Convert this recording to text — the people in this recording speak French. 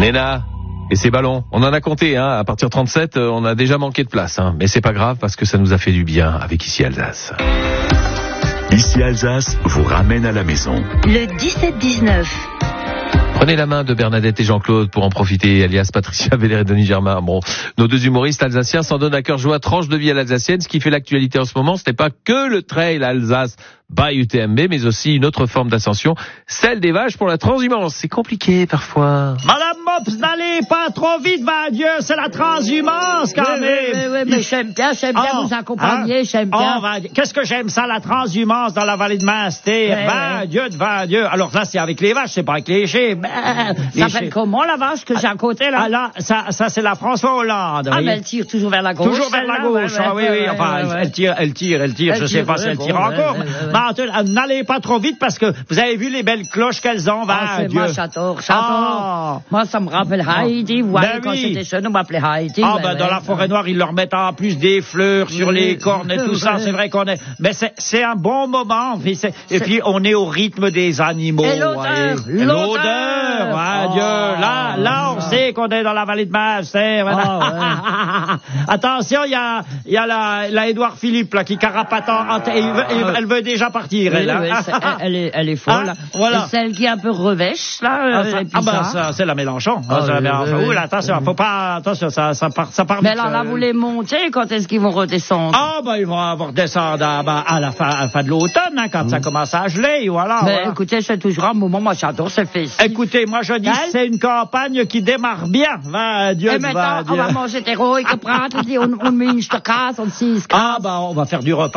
Nena et ses ballons. On en a compté, hein. À partir de 37, on a déjà manqué de place, hein. Mais c'est pas grave parce que ça nous a fait du bien avec Ici Alsace. Ici Alsace vous ramène à la maison. Le 17-19. Prenez la main de Bernadette et Jean-Claude pour en profiter, alias Patricia Veller et Denis Germain. Bon, nos deux humoristes alsaciens s'en donnent à cœur joie, tranche de vie à l'alsacienne. Ce qui fait l'actualité en ce moment, ce n'est pas que le trail Alsace by UTMB, mais aussi une autre forme d'ascension, celle des vaches pour la transhumance. C'est compliqué parfois. Madame Mops, n'allez pas trop vite, va Dieu, c'est la transhumance quand même. Oui, mais j'aime bien vous accompagner, j'aime bien. Qu'est-ce que j'aime ça, la transhumance dans la vallée de Munster. Va Dieu. Alors là, c'est avec les vaches, c'est pas avec les chèvres. Ça s'appelle comment la vache que j'ai à côté là? Ah là, ça c'est la François Hollande. Ah, mais elle tire toujours vers la gauche. Toujours vers la gauche, oui. Enfin, elle tire, je sais pas si elle tire encore. N'allez pas trop vite parce que vous avez vu les belles cloches qu'elles ont, va Dieu. Moi, j'adore. Moi, ça me rappelle Heidi. Quand j'étais jeune, on m'appelait Heidi. Dans la forêt noire, ils leur mettent en plus des fleurs sur les cornes et tout ça. C'est vrai qu'on est. Mais c'est un bon moment. Et puis on est au rythme des animaux. Et l'odeur. Dieu. Là, on sait qu'on est dans la vallée de Munster. Attention, il y a la Édouard Philippe là qui carapate. Elle veut déjà partir. Elle est folle. Voilà. Et celle qui est un peu revêche là. Ça c'est la Mélenchon. Oui, attention, faut pas. Attention, ça part. Mais alors là, vous les montez, quand est-ce qu'ils vont redescendre? Ils vont redescendre à la fin de l'automne, hein, quand ça commence à geler, voilà. Mais écoutez, c'est toujours un moment. Moi, j'adore ce fils. Écoutez, moi je dis c'est une campagne qui démarre bien. Va Dieu. Et maintenant, on va manger des rouilles, on met une stockade, on s'y. On va faire du repas.